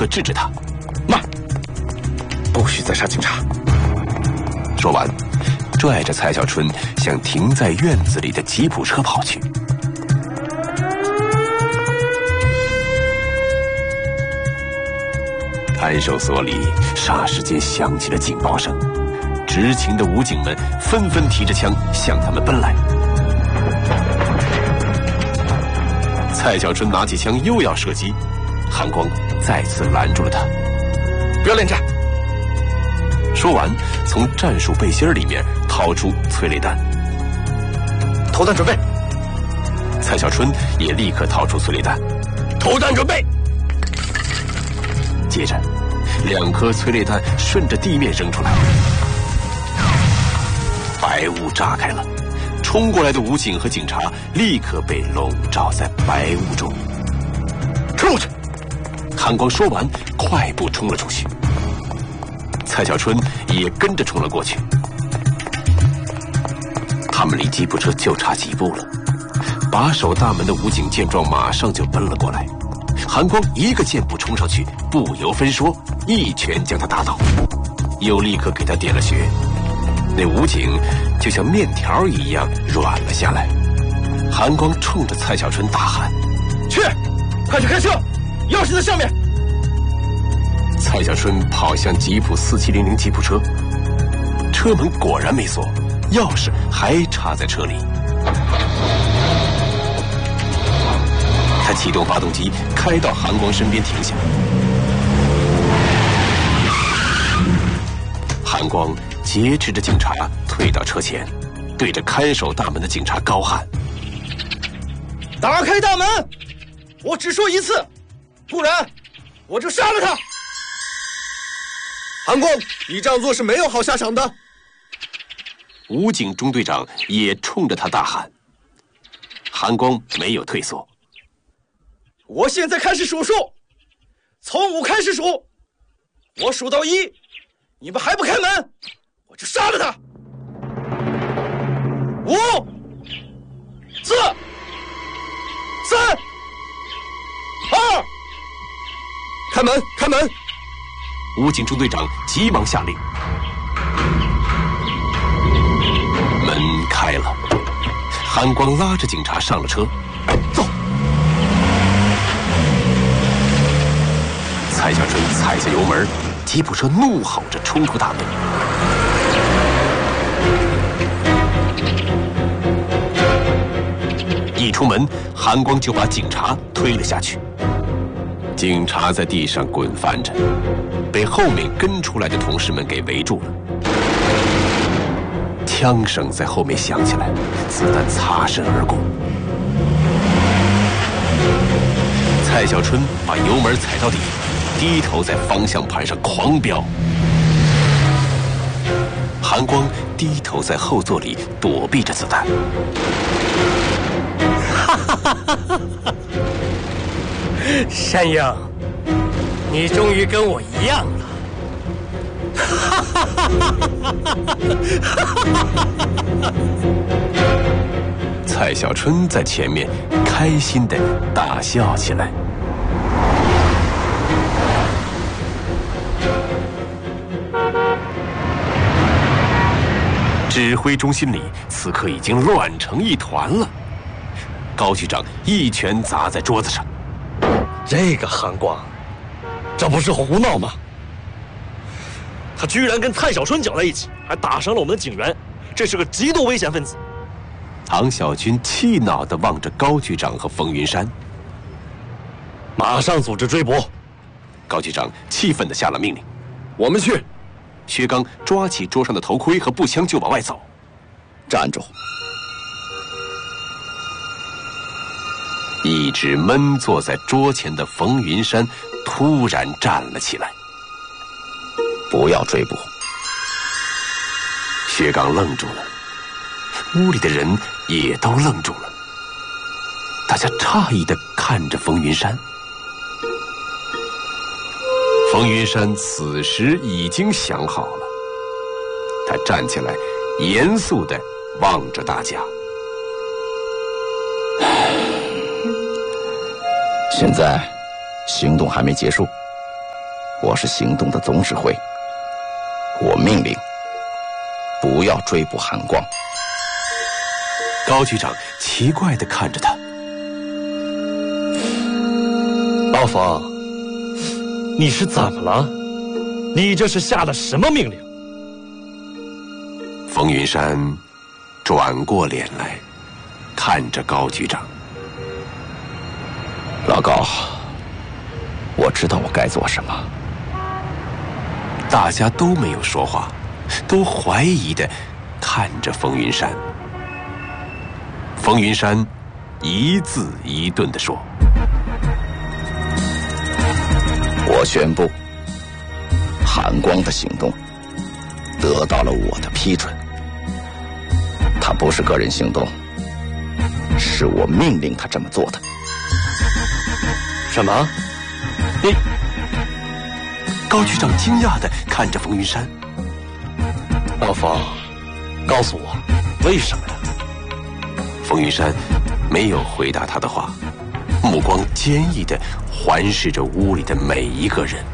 刻制止他：“ 慢，不许再杀警察！” 说完，拽着蔡小春向停在院子里的吉普车跑去。看守所里霎时间响起了警报声，执勤的武警们纷纷提着枪向他们奔来。蔡小春拿起枪又要射击，韩光再次拦住了他：“ 不要恋战！” 说完，从战术背心里面掏出催泪弹。 投弹准备。 蔡小春也立刻掏出催泪弹。 投弹准备。 接着，2颗催泪弹顺着地面扔出来，白雾炸开了，冲过来的武警和警察立刻被笼罩在白雾中。 冲过去！ 韩光说完，快步冲了出去。蔡小春也跟着冲了过去。他们离吉普车就差几步了。把守大门的武警见状，马上就奔了过来。韩光一个箭步冲上去，不由分说，一拳将他打倒，又立刻给他点了穴。那武警就像面条一样软了下来。韩光冲着蔡小春大喊：“ 去，快去开车，钥匙在上面！” 蔡小春跑向吉普4700吉普车，车门果然没锁，钥匙还插在车里。他启动发动机，开到韩光身边停下。韩光劫持着警察退到车前，对着看守大门的警察高喊：“ 打开大门！我只说一次，不然我就杀了他！”韩光，你这样做是没有好下场的。 武警中队长也冲着他大喊。韩光没有退缩。 我现在开始数数，从5开始数，我数到1，你们还不开门，我就杀了他。5、4、3、2，开门，开门！ 武警中队长急忙下令。门开了，韩光拉着警察上了车，走。蔡小春踩下油门，吉普车怒吼着冲出大门。一出门，韩光就把警察推了下去。警察在地上滚翻着，被后面跟出来的同事们给围住了。枪声在后面响起来，子弹擦身而过。蔡小春把油门踩到底，低头在方向盘上狂飙。韩光低头在后座里躲避着子弹。 山鹰，你终于跟我一样了。 蔡小春在前面开心地大笑起来。指挥中心里此刻已经乱成一团了。高局长一拳砸在桌子上：“ 这个韩光，这不是胡闹吗？他居然跟蔡小春搅在一起，还打伤了我们的警员，这是个极度危险分子。” 唐小军气恼地望着高局长和冯云山：“ 马上组织追捕！” 高局长气愤地下了命令：“ 我们去！” 薛刚抓起桌上的头盔和步枪就往外走。 站住！ 一直闷坐在桌前的冯云山突然站了起来：“ 不要追捕！” 薛刚愣住了，屋里的人也都愣住了，大家诧异地看着冯云山。冯云山此时已经想好了，他站起来，严肃地望着大家：“ 现在行动还没结束， 我是行动的总指挥，我命令不要追捕韩光。 高局长奇怪地看着他。 老冯，你是怎么了？你这是下了什么命令？ 冯云山转过脸来，看着高局长。 老高，我知道我该做什么。 大家都没有说话，都怀疑地看着冯云山。冯云山一字一顿地说：“ 我宣布，韩光的行动得到了我的批准。他不是个人行动，是我命令他这么做的。” 什么？ 你？高局长惊讶地看着冯云山。 老冯，告诉我，为什么呀？ 冯云山没有回答他的话，目光坚毅地环视着屋里的每一个人。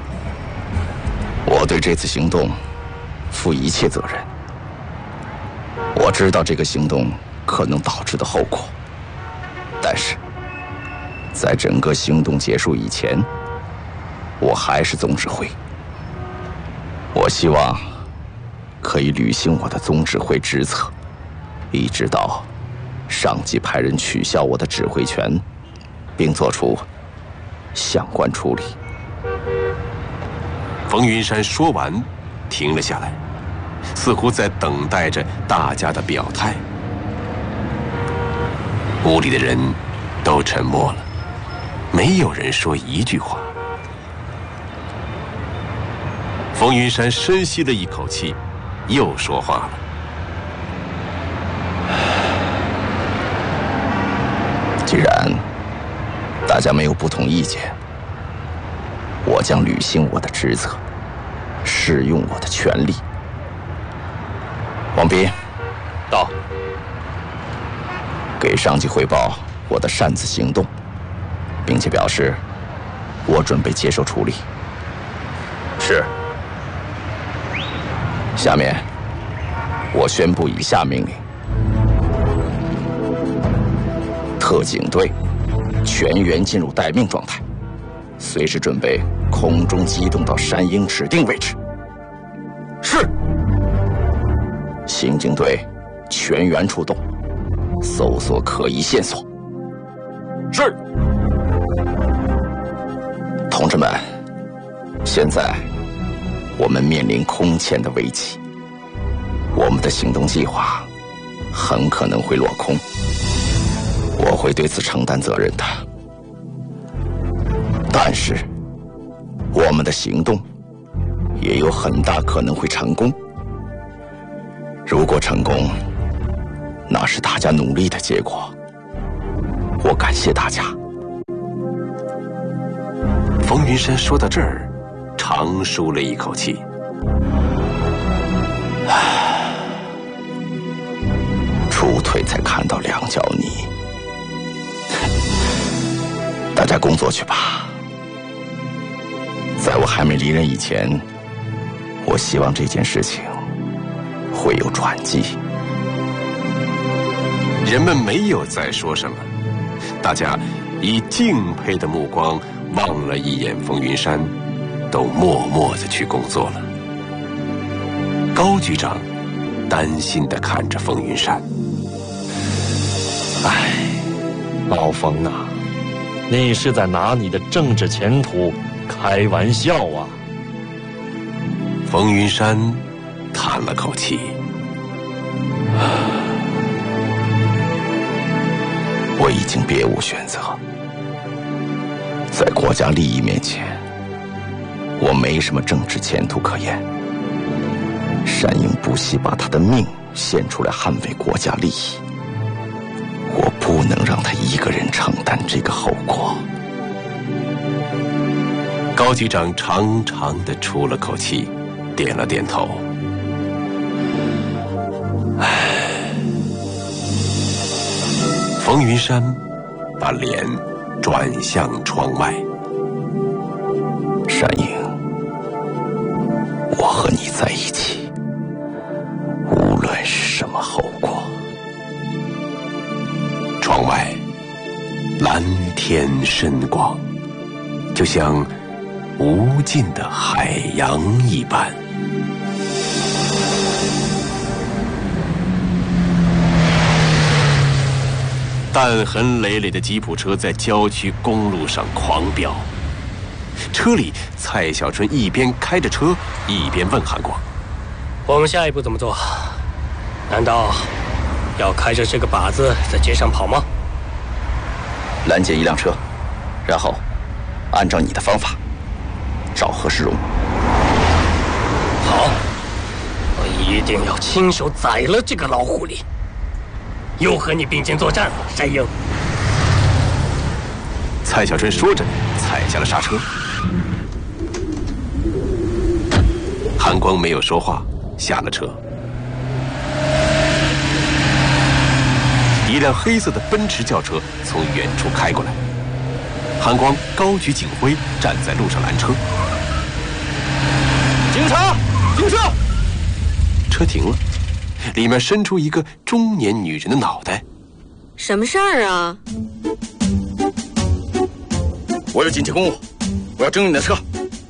我对这次行动负一切责任。我知道这个行动可能导致的后果，但是在整个行动结束以前，我还是总指挥。我希望可以履行我的总指挥职责，一直到上级派人取消我的指挥权，并做出相关处理。 冯云山说完，停了下来，似乎在等待着大家的表态。屋里的人都沉默了，没有人说一句话。冯云山深吸了一口气，又说话了：“ 既然大家没有不同意见，我将履行我的职责，使用我的权利。”王斌， 到。 给上级汇报我的擅自行动，并且表示我准备接受处理。 是。 下面我宣布以下命令：特警队全员进入待命状态，随时准备空中机动到山鹰指定位置。 是。 刑警队全员出动，搜索可疑线索。 是。 同志们，现在我们面临空前的危机，我们的行动计划很可能会落空，我会对此承担责任的。但是，我们的行动也有很大可能会成功。如果成功，那是大家努力的结果。我感谢大家。 冯云山说到这儿，长舒了一口气。 出腿才看到两脚泥，大家工作去吧。在我还没离任以前，我希望这件事情会有转机。 人们没有再说什么，大家以敬佩的目光望了一眼冯云山，都默默地去工作了。高局长担心地看着冯云山：“ 哎，老冯啊，你是在拿你的政治前途开玩笑啊！” 冯云山叹了口气：“ 我已经别无选择，在国家利益面前，我没什么政治前途可言。山鹰不惜把他的命献出来捍卫国家利益，我不能让他一个人承担这个后果。” 高局长长长地出了口气，点了点头。冯云山把脸转向窗外。 山影，我和你在一起，无论是什么后果。 窗外，蓝天深广，就像无尽的海洋一般。弹痕累累的吉普车在郊区公路上狂飙，车里蔡小春一边开着车，一边问韩光：“ 我们下一步怎么做？难道要开着这个靶子在街上跑吗？” 拦截一辆车，然后按照你的方法找何世荣。 好，我一定要亲手宰了这个老狐狸。又和你并肩作战，山鹰。 蔡小春说着，踩下了刹车。韩光没有说话，下了车。一辆黑色的奔驰轿车从远处开过来，韩光高举警徽，站在路上拦车。 警察，停车！ 车停了，里面伸出一个中年女人的脑袋。 什么事儿啊？ 我有紧急公务，我要征用你的车。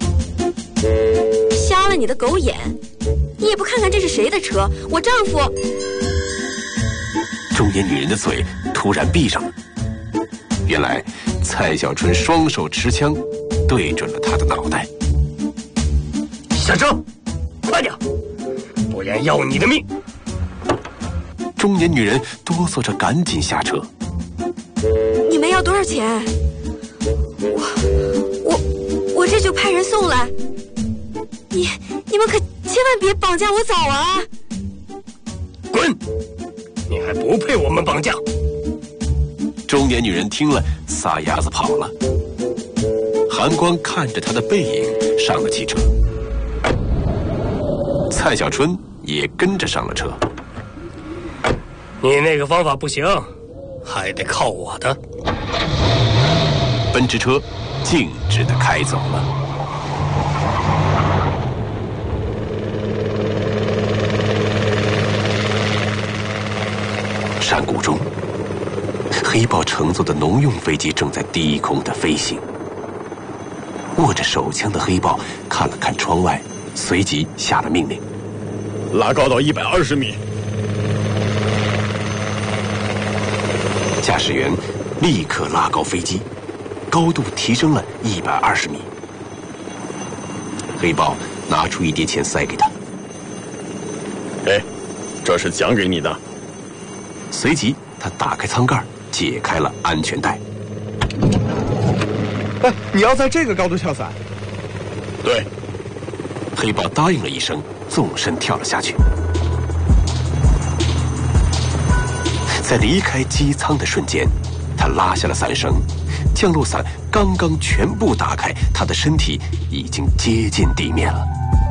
瞎了你的狗眼！你也不看看这是谁的车？我丈夫。 中年女人的嘴突然闭上了。原来蔡小春双手持枪，对准了她的脑袋。 下车，快点，不然要你的命！ 中年女人哆嗦着赶紧下车。 你们要多少钱？我这就派人送来。你们可千万别绑架我走啊！ 滚！你还不配我们绑架！ 中年女人听了，撒丫子跑了。韩光看着她的背影上了汽车，蔡小春也跟着上了车。 你那个方法不行，还得靠我的。 奔驰车径直地开走了。山谷中，黑豹乘坐的农用飞机正在低空的飞行。握着手枪的黑豹看了看窗外，随即下了命令： 拉高到120米。 驾驶员立刻拉高飞机，高度提升了120米。黑豹拿出一叠钱塞给他：“ 哎，这是奖给你的。” 随即他打开舱盖，解开了安全带。 哎，你要在这个高度跳伞？ 对。 黑豹答应了一声，纵身跳了下去。在离开机舱的瞬间，他拉下了伞绳，降落伞刚刚全部打开，他的身体已经接近地面了。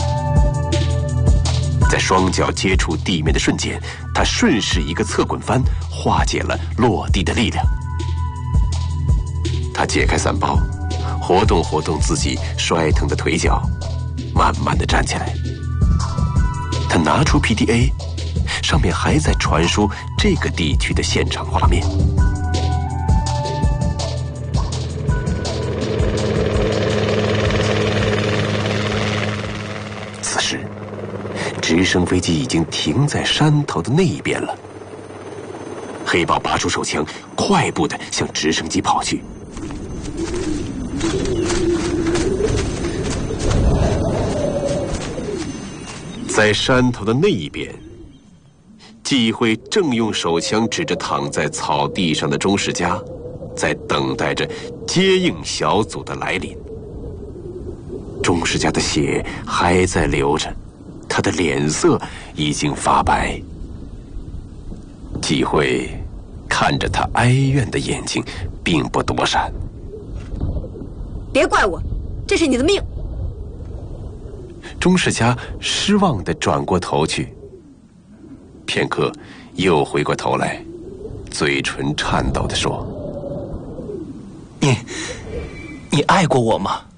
在双脚接触地面的瞬间，他顺势一个侧滚翻，化解了落地的力量。他解开伞包，活动活动自己摔疼的腿脚，慢慢地站起来。他拿出 PDA， 上面还在传输这个地区的现场画面。此时，直升飞机已经停在山头的那一边了。黑豹拔出手枪，快步地向直升机跑去。在山头的那一边，纪慧正用手枪指着躺在草地上的钟世家，在等待着接应小组的来临。钟世家的血还在流着，他的脸色已经发白。纪慧看着他哀怨的眼睛，并不躲闪。 别怪我，这是你的命。 钟世家失望地转过头去，片刻又回过头来，嘴唇颤抖地说：“ 你爱过我吗？”